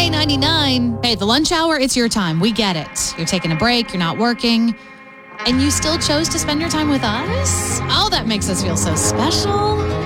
K99. Hey, the lunch hour, it's your time. We get it. You're taking a break, you're not working, and you still chose to spend your time with us? Oh, that makes us feel so special.